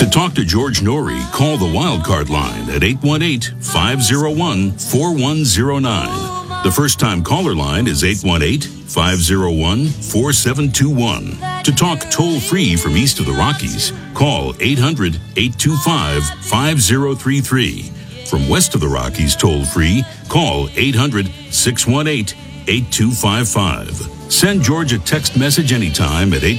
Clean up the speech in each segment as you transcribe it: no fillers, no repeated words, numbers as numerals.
talk to George Norrie, call the Wildcard line at 818-501-4109. The first-time caller line is 818-501-4721. To talk toll-free from east of the Rockies, call 800-825-5033. From west of the Rockies toll-free, call 800-618-8255. Send George a text message anytime at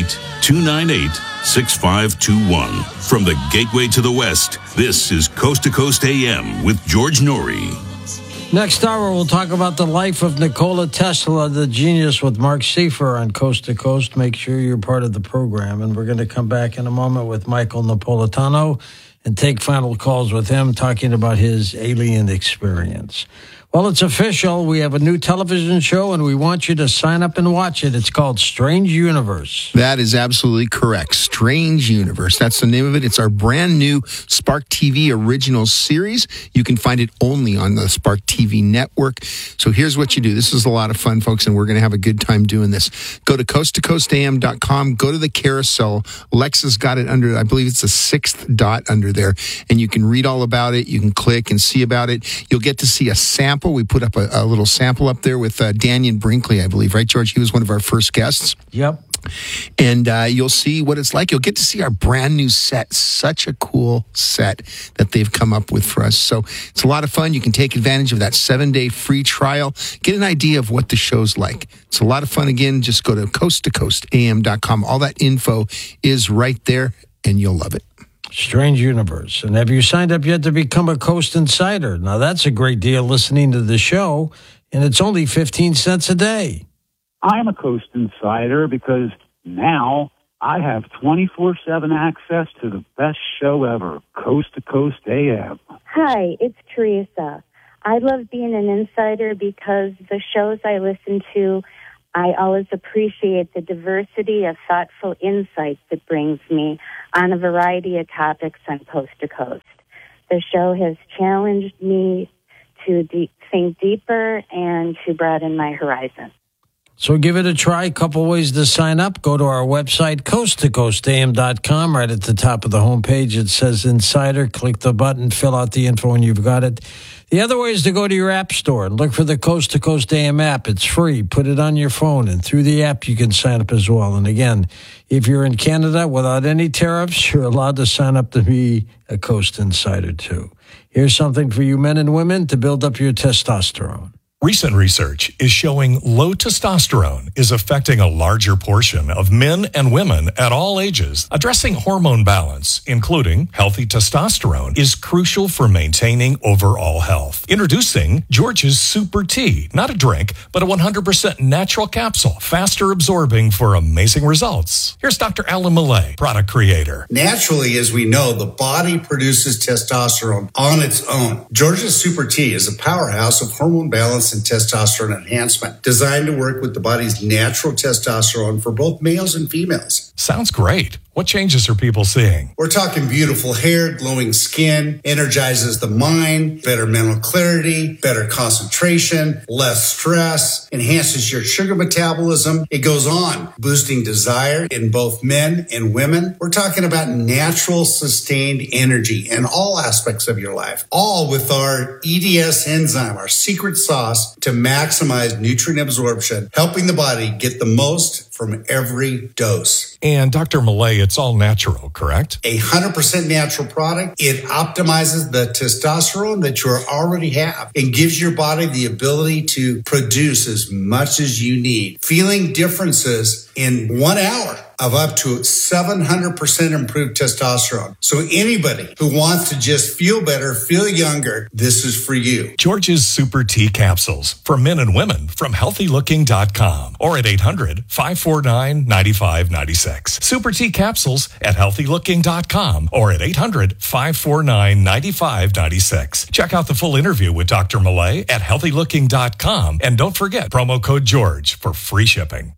818-298-6521. From the Gateway to the West, this is Coast to Coast AM with George Norrie. Next hour, we'll talk about the life of Nikola Tesla, the genius, with Mark Seifer on Coast to Coast. Make sure you're part of the program. And we're going to come back in a moment with Michael Napolitano and take final calls with him, talking about his alien experience. Well, it's official. We have a new television show, and we want you to sign up and watch it. It's called Strange Universe. That is absolutely correct. Strange Universe. That's the name of it. It's our brand new Spark TV original series. You can find it only on the Spark TV network. So here's what you do. This is a lot of fun, folks, and we're going to have a good time doing this. Go to coasttocoastam.com. Go to the carousel. Lexa's got it under, I believe it's the 6th dot under there, and you can read all about it. You can click and see about it. You'll get to see a sample. We put up a little sample up there with Daniel Brinkley, I believe. Right, George? He was one of our first guests. Yep. And you'll see what it's like. You'll get to see our brand new set. Such a cool set that they've come up with for us. So it's a lot of fun. You can take advantage of that 7-day free trial. Get an idea of what the show's like. It's a lot of fun. Again, just go to coasttocoastam.com. All that info is right there, and you'll love it. Strange Universe. And have you signed up yet to become a Coast Insider? Now, that's a great deal listening to the show, and it's only 15 cents a day. I'm a Coast Insider because now I have 24/7 access to the best show ever, Coast to Coast AM. Hi, it's Teresa. I love being an insider because the shows I listen to, I always appreciate the diversity of thoughtful insights it brings me on a variety of topics on Coast to Coast. The show has challenged me to think deeper and to broaden my horizon. So give it a try. A couple ways to sign up. Go to our website, coasttocoastam.com. Right at the top of the homepage, it says Insider. Click the button, fill out the info, and you've got it. The other way is to go to your app store and look for the Coast to Coast AM app. It's free. Put it on your phone, and through the app, you can sign up as well. And again, if you're in Canada without any tariffs, you're allowed to sign up to be a Coast Insider too. Here's something for you men and women to build up your testosterone. Recent research is showing low testosterone is affecting a larger portion of men and women at all ages. Addressing hormone balance, including healthy testosterone, is crucial for maintaining overall health. Introducing George's Super Tea, not a drink, but a 100% natural capsule, faster absorbing for amazing results. Here's Dr. Alan Millay, product creator. Naturally, as we know, the body produces testosterone on its own. George's Super Tea is a powerhouse of hormone balance and testosterone enhancement, designed to work with the body's natural testosterone for both males and females. Sounds great. What changes are people seeing? We're talking beautiful hair, glowing skin, energizes the mind, better mental clarity, better concentration, less stress, enhances your sugar metabolism. It goes on, boosting desire in both men and women. We're talking about natural, sustained energy in all aspects of your life, all with our EDS enzyme, our secret sauce to maximize nutrient absorption, helping the body get the most from every dose. And Dr. Millay, it's all natural, correct? 100% natural product. It optimizes the testosterone that you already have and gives your body the ability to produce as much as you need. Feeling differences in 1 hour of up to 700% improved testosterone. So anybody who wants to just feel better, feel younger, this is for you. George's Super Tea capsules for men and women from healthylooking.com or at 800-549-9596. Super Tea capsules at healthylooking.com or at 800-549-9596. Check out the full interview with Dr. Millay at healthylooking.com, and don't forget promo code George for free shipping.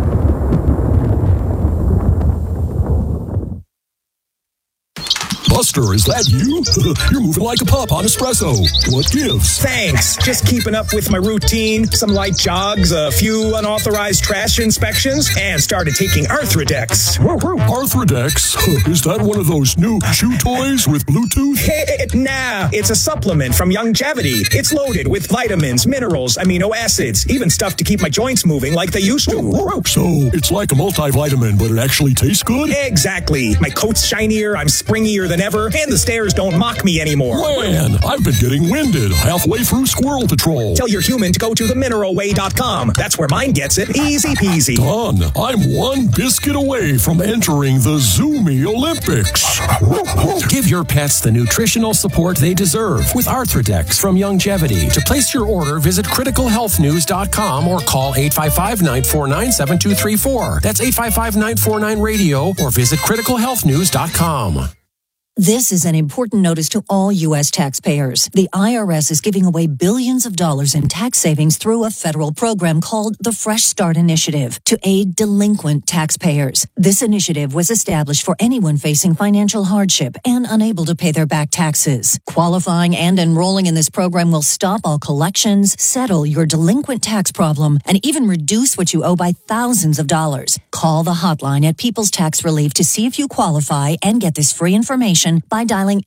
Bus Buster, is that you? You're moving like a pup on espresso. What gives? Thanks. Just keeping up with my routine. Some light jogs, a few unauthorized trash inspections, and started taking Arthrodex. Arthrodex? Is that one of those new chew toys with Bluetooth? Nah, it's a supplement from Youngevity. It's loaded with vitamins, minerals, amino acids, even stuff to keep my joints moving like they used to. So it's like a multivitamin, but it actually tastes good? Exactly. My coat's shinier, I'm springier than ever, and the stairs don't mock me anymore. Man, I've been getting winded halfway through Squirrel Patrol. Tell your human to go to themineralway.com. That's where mine gets it. Easy peasy. Done. I'm one biscuit away from entering the Zoomy Olympics. Give your pets the nutritional support they deserve with Arthrodex from Youngevity. To place your order, visit criticalhealthnews.com or call 855-949-7234. That's 855-949-RADIO or visit criticalhealthnews.com. This is an important notice to all U.S. taxpayers. The IRS is giving away billions of dollars in tax savings through a federal program called the Fresh Start Initiative to aid delinquent taxpayers. This initiative was established for anyone facing financial hardship and unable to pay their back taxes. Qualifying and enrolling in this program will stop all collections, settle your delinquent tax problem, and even reduce what you owe by thousands of dollars. Call the hotline at People's Tax Relief to see if you qualify and get this free information by dialing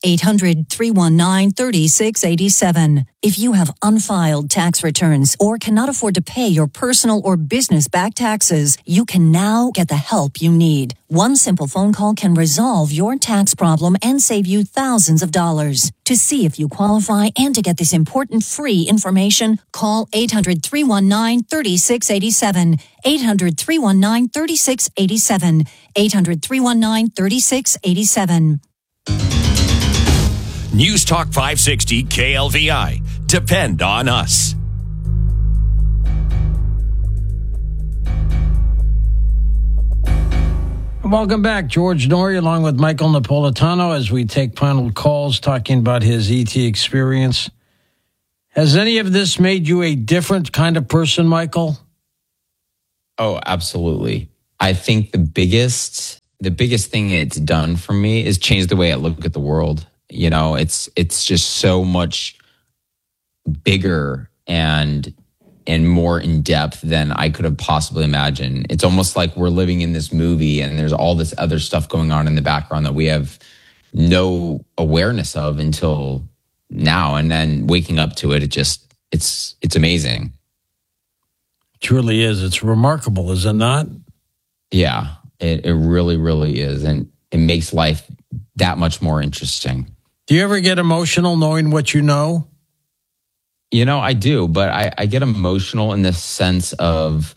800-319-3687. If you have unfiled tax returns or cannot afford to pay your personal or business back taxes, you can now get the help you need. One simple phone call can resolve your tax problem and save you thousands of dollars. To see if you qualify and to get this important free information, call 800-319-3687. 800-319-3687. 800-319-3687. News Talk 560 KLVI. Depend on us. Welcome back. George Noory along with Michael Napolitano as we take panel calls talking about his ET experience. Has any of this made you a different kind of person, Michael? Oh, absolutely. I think the biggest thing it's done for me is change the way I look at the world. You know, it's just so much bigger and more in depth than I could have possibly imagined. It's almost like we're living in this movie and there's all this other stuff going on in the background that we have no awareness of until now. And then waking up to it, it's amazing. It truly is. It's remarkable, is it not? Yeah, it really, really is. And it makes life that much more interesting. Do you ever get emotional knowing what you know? You know, I do, but I get emotional in the sense of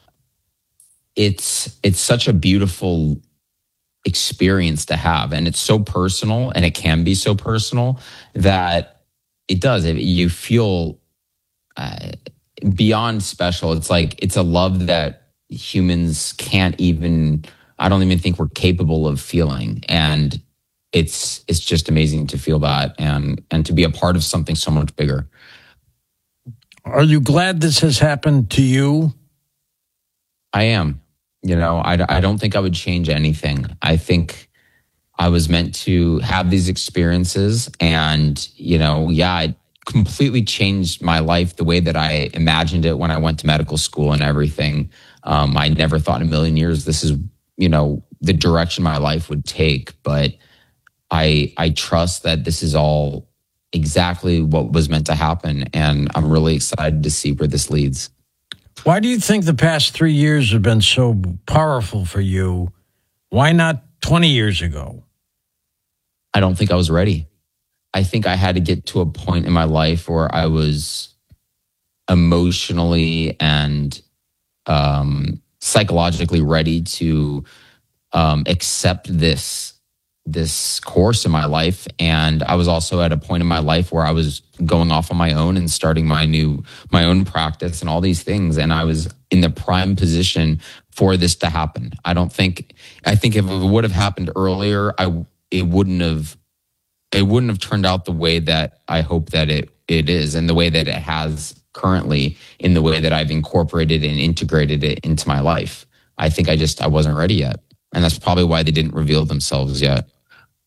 it's such a beautiful experience to have. And it's so personal, and it can be so personal that it does. You feel beyond special. It's like it's a love that humans can't even, I don't even think we're capable of feeling. And it's just amazing to feel that and to be a part of something so much bigger. Are you glad this has happened to you? I am. You know, I don't think I would change anything. I think I was meant to have these experiences and, you know, yeah, it completely changed my life the way that I imagined it when I went to medical school and everything. I never thought in a million years this is, you know, the direction my life would take, but I trust that this is all exactly what was meant to happen, and I'm really excited to see where this leads. Why do you think the past 3 years have been so powerful for you? Why not 20 years ago? I don't think I was ready. I think I had to get to a point in my life where I was emotionally and psychologically ready to accept this course in my life. And I was also at a point in my life where I was going off on my own and starting my own practice and all these things. And I was in the prime position for this to happen. I think if it would have happened earlier, it wouldn't have turned out the way that I hope that it is, and the way that it has currently, in the way that I've incorporated and integrated it into my life. I think I wasn't ready yet. And that's probably why they didn't reveal themselves yet.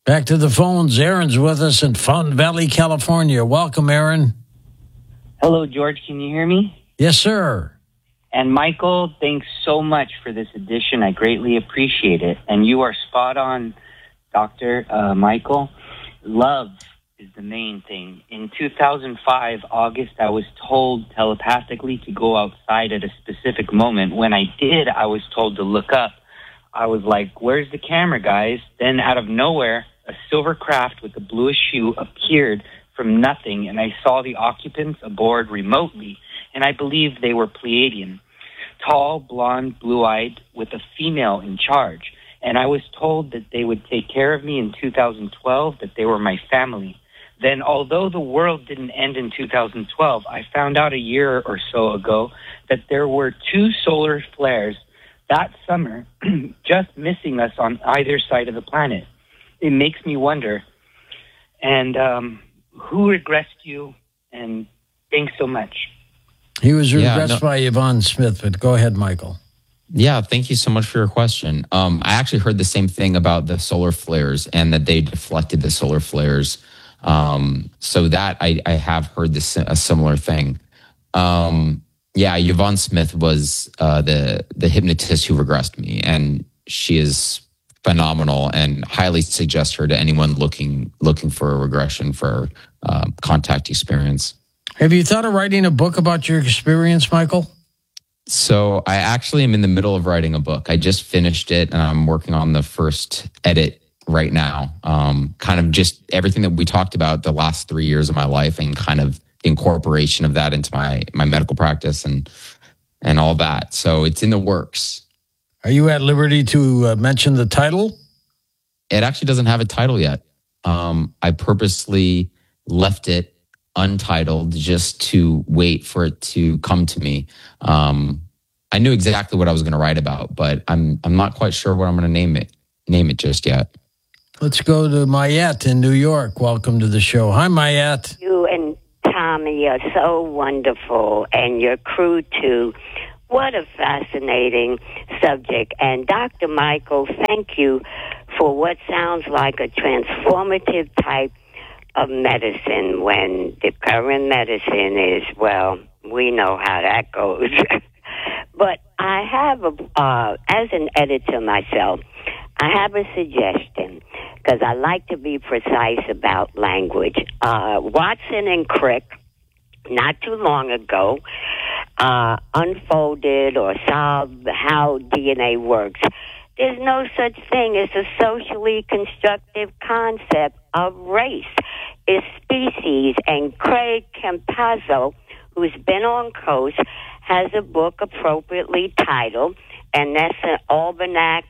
Back to the phones. Aaron's with us in Fountain Valley, California. Welcome, Aaron. Hello, George. Can you hear me? Yes, sir. And Michael, thanks so much for this edition. I greatly appreciate it. And you are spot on, Dr. Michael. Love is the main thing. In 2005, August, I was told telepathically to go outside at a specific moment. When I did, I was told to look up. I was like, where's the camera, guys? Then out of nowhere, a silver craft with a bluish hue appeared from nothing, and I saw the occupants aboard remotely, and I believe they were Pleiadian. Tall, blonde, blue-eyed, with a female in charge. And I was told that they would take care of me in 2012, that they were my family. Then, although the world didn't end in 2012, I found out a year or so ago that there were 2 solar flares that summer just missing us on either side of the planet. It makes me wonder. And who regressed you? And thanks so much. He was regressed by Yvonne Smith, but go ahead, Michael. Yeah, thank you so much for your question. I actually heard the same thing about the solar flares and that they deflected the solar flares. So that I have heard a similar thing. Yeah, Yvonne Smith was the hypnotist who regressed me, and she is phenomenal and highly suggest her to anyone looking for a regression for contact experience. Have you thought of writing a book about your experience, Michael? So I actually am in the middle of writing a book. I just finished it, and I'm working on the first edit right now. Kind of just everything that we talked about the last 3 years of my life, and kind of incorporation of that into my medical practice and all that. So it's in the works. Are you at liberty to mention the title? It actually doesn't have a title yet. I purposely left it untitled just to wait for it to come to me. I knew exactly what I was going to write about, but I'm not quite sure what I'm going to name it just yet. Let's go to Mayette in New York. Welcome to the show. Hi, Mayette. You and Tommy are so wonderful, and your crew too. What a fascinating subject. And Dr. Michael, thank you for what sounds like a transformative type of medicine, when the current medicine is, well, we know how that goes. But I have, as an editor myself, I have a suggestion, because I like to be precise about language. Watson and Crick, not too long ago, unfolded or solved how DNA works. There's no such thing as a socially constructive concept of race. It's species. And Craig Campazzo, who's been on Coast, has a book appropriately titled, and that's an almanac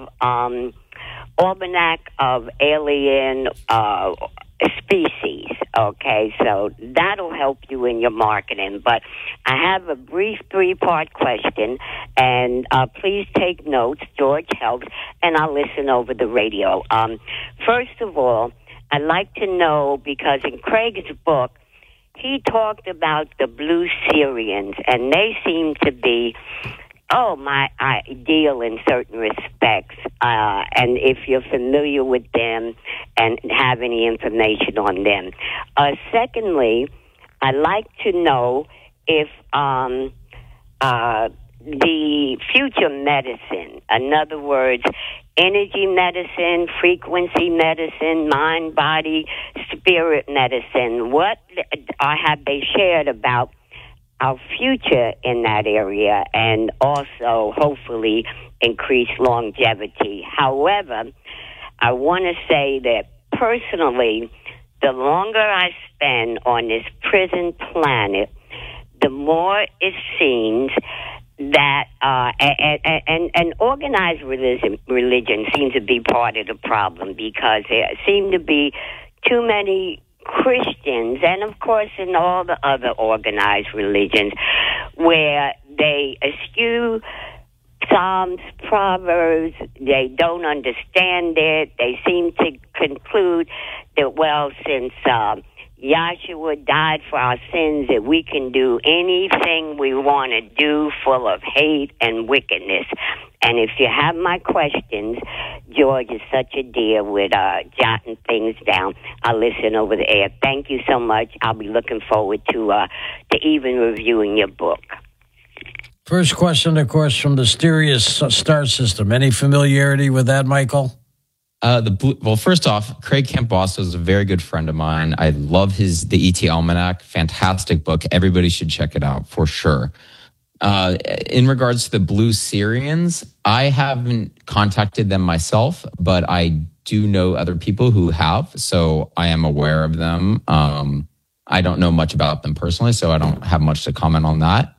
of alien species. Okay, so that'll help you in your marketing. But I have a brief 3-part question, and please take notes. George helps, and I'll listen over the radio. First of all, I'd like to know, because in Craig's book, he talked about the Blue Syrians, and they seem to be my ideal in certain respects. And if you're familiar with them and have any information on them. Secondly, I'd like to know if the future medicine, in other words, energy medicine, frequency medicine, mind, body, spirit medicine, what have they shared about our future in that area, and also hopefully increase longevity. However, I want to say that personally, the longer I spend on this prison planet, the more it seems that and organized religion seems to be part of the problem, because there seem to be too many Christians, and of course in all the other organized religions, where they eschew Psalms, Proverbs, they don't understand it. They seem to conclude that, well, since Yahshua died for our sins, that we can do anything we want to do, full of hate and wickedness. And if you have my questions, George is such a dear with jotting things down. I listen over the air. Thank you so much. I'll be looking forward to even reviewing your book. First question, of course, from the Sirius star system. Any familiarity with that, Michael? Well, first off, Craig Camposo is a very good friend of mine. I love the ET Almanac. Fantastic book. Everybody should check it out for sure. In regards to the Blue Syrians, I haven't contacted them myself, but I do know other people who have, so I am aware of them. I don't know much about them personally, so I don't have much to comment on that.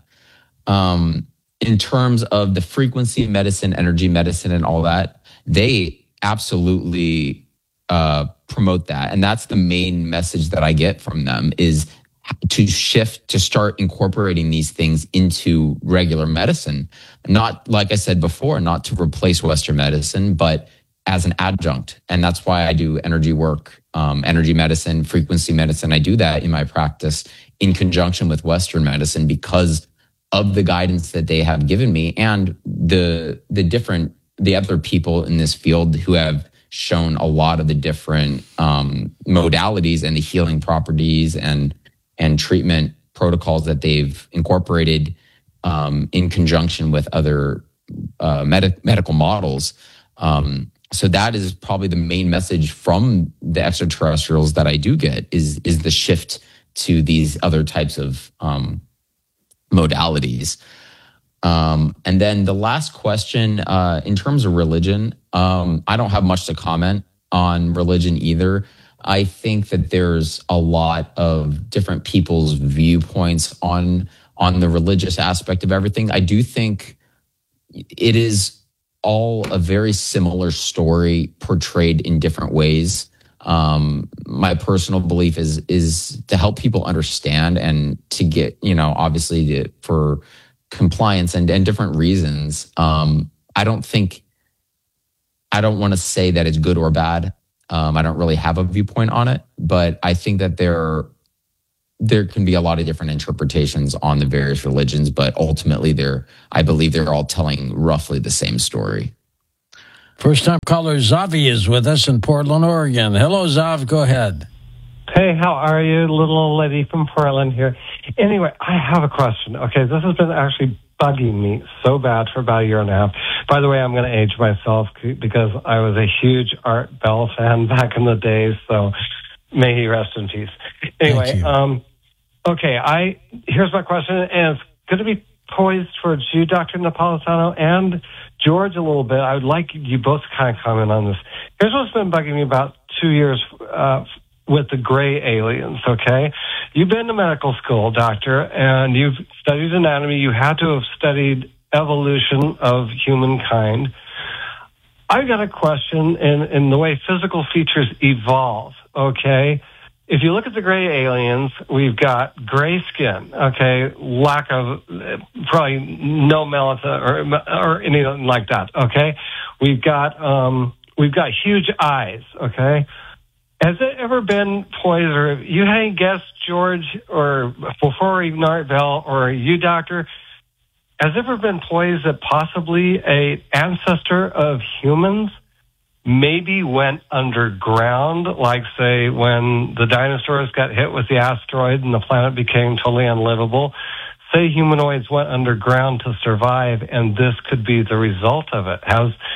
In terms of the frequency medicine, energy medicine, and all that, they absolutely promote that. And that's the main message that I get from them is to shift, to start incorporating these things into regular medicine. Not, like I said before, not to replace Western medicine, but as an adjunct. And that's why I do energy work, energy medicine, frequency medicine. I do that in my practice in conjunction with Western medicine because of the guidance that they have given me and the other people in this field who have shown a lot of the different modalities and the healing properties and treatment protocols that they've incorporated in conjunction with other medical models. So that is probably the main message from the extraterrestrials that I do get is the shift to these other types of modalities. And then the last question, in terms of religion, I don't have much to comment on religion either. I think that there's a lot of different people's viewpoints on the religious aspect of everything. I do think it is all a very similar story portrayed in different ways. My personal belief is to help people understand and to get, obviously for compliance and different reasons. I don't want to say that it's good or bad. I don't really have a viewpoint on it, but I think that there can be a lot of different interpretations on the various religions, but ultimately I believe they're all telling roughly the same story. First-time caller Zavi is with us in Portland, Oregon. Hello, Zav. Go ahead. Hey, how are you? Little old lady from Portland here. Anyway, I have a question. Okay, this has been actually bugging me so bad for about a year and a half. By the way, I'm going to age myself because I was a huge Art Bell fan back in the days, so may he rest in peace. Anyway, here's my question, and it's going to be poised towards you, Dr. Napolitano, and George a little bit. I would like you both to kind of comment on this. Here's what's been bugging me about 2 years with the gray aliens, okay? You've been to medical school, doctor, and you've studied anatomy. You had to have studied evolution of humankind. I've got a question in the way physical features evolve, okay? If you look at the gray aliens, we've got gray skin, okay? Lack of, probably no melatonin or anything like that, okay? We've got huge eyes, okay? Has it ever been poised, or have you had any guess, George, or before even Art Bell, or you, doctor, has it ever been poised that possibly a ancestor of humans maybe went underground, like, say, when the dinosaurs got hit with the asteroid and the planet became totally unlivable? Say humanoids went underground to survive, and this could be the result of it.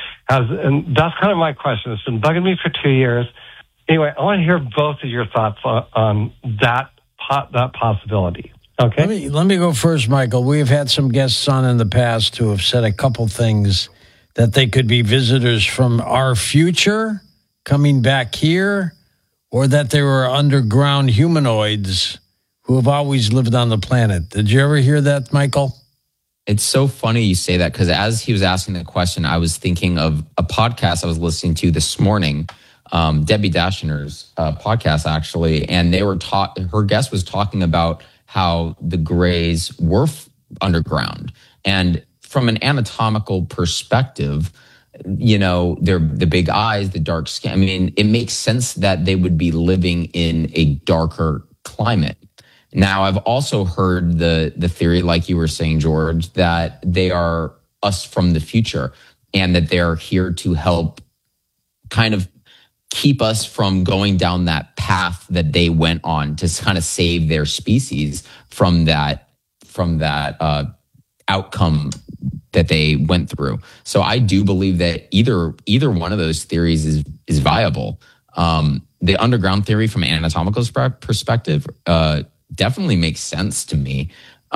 And that's kind of my question. It's been bugging me for 2 years. Anyway, I want to hear both of your thoughts on that possibility. Okay. Let me go first, Michael. We've had some guests on in the past who have said a couple things that they could be visitors from our future coming back here, or that they were underground humanoids who have always lived on the planet. Did you ever hear that, Michael? It's so funny you say that, because as he was asking the question, I was thinking of a podcast I was listening to this morning, Debbie Dashner's podcast, actually, and they were her guest was talking about how the Greys were underground. And from an anatomical perspective, they're the big eyes, the dark skin. I mean, it makes sense that they would be living in a darker climate. Now, I've also heard the theory, like you were saying, George, that they are us from the future and that they're here to help kind of keep us from going down that path that they went on to kind of save their species from that outcome that they went through. So I do believe that either one of those theories is viable. The underground theory from an anatomical perspective definitely makes sense to me.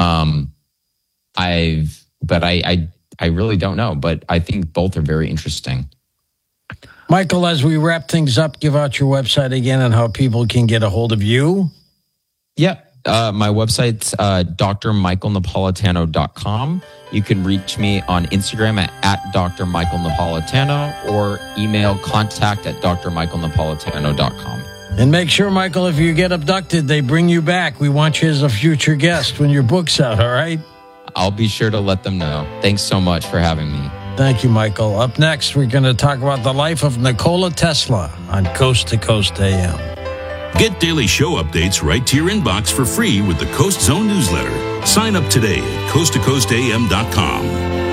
I really don't know, but I think both are very interesting. Michael, as we wrap things up, give out your website again and how people can get a hold of you. Yeah. My website's drmichaelnapolitano.com. You can reach me on Instagram at drmichaelnapolitano or email contact@drmichaelnapolitano.com. And make sure, Michael, if you get abducted, they bring you back. We want you as a future guest when your book's out, all right? I'll be sure to let them know. Thanks so much for having me. Thank you, Michael. Up next, we're going to talk about the life of Nikola Tesla on Coast to Coast AM. Get daily show updates right to your inbox for free with the Coast Zone newsletter. Sign up today at coasttocoastam.com.